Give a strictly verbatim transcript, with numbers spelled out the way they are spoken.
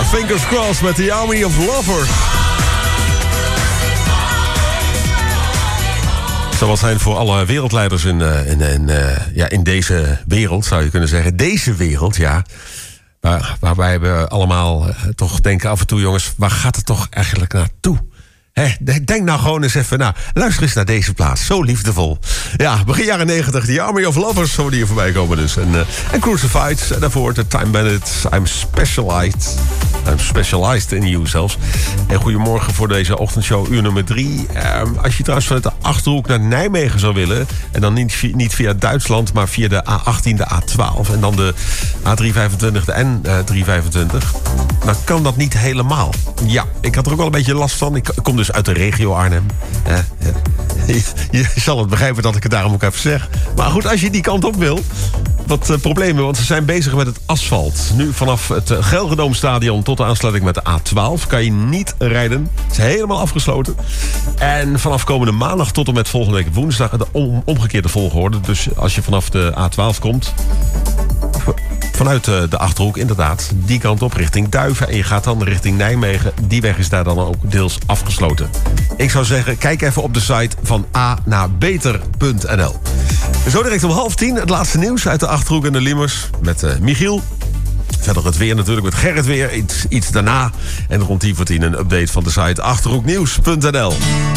Fingers Crossed met The Army of Lovers. Zal wel zijn voor alle wereldleiders in, uh, in, in, uh, ja, in deze wereld, zou je kunnen zeggen. Deze wereld, ja. Waar, waarbij we allemaal uh, toch denken af en toe, jongens, waar gaat het toch eigenlijk naartoe? He, denk nou gewoon eens even, nou, luister eens naar deze plaats. Zo liefdevol. Ja, begin jaren negentig, The Army of Lovers, zo die hier voorbij komen dus. En, uh, en Crucified, en daarvoor The Time Bandits, I'm Specialized. I'm Specialized in You zelfs. En goedemorgen voor deze ochtendshow, uur nummer drie. Uh, als je trouwens vanuit de Achterhoek naar Nijmegen zou willen, en dan niet, niet via Duitsland, maar via de A achttien, de A twaalf... en dan de A driehonderdvijfentwintig, de N driehonderdvijfentwintig... dan kan dat niet helemaal. Ja, ik had er ook wel een beetje last van. Ik kom dus uit de regio Arnhem. Eh, je, je zal het begrijpen dat ik het daarom ook even zeg. Maar goed, als je die kant op wil, wat uh, problemen, want ze zijn bezig met het asfalt. Nu vanaf het uh, Gelredome-stadion tot de aansluiting met de A twaalf kan je niet rijden. Het is helemaal afgesloten. En vanaf komende maandag tot en met volgende week woensdag de om, omgekeerde volgorde. Dus als je vanaf de A twaalf komt, vanuit de Achterhoek, inderdaad, die kant op richting Duiven. En je gaat dan richting Nijmegen. Die weg is daar dan ook deels afgesloten. Ik zou zeggen, kijk even op de site van a naar beter punt n l. Zo direct om half tien het laatste nieuws uit de Achterhoek en de Liemers. Met uh, Michiel. Verder het weer natuurlijk met Gerrit weer. Iets, iets daarna. En rond tien voor tien een update van de site achterhoeknieuws punt n l.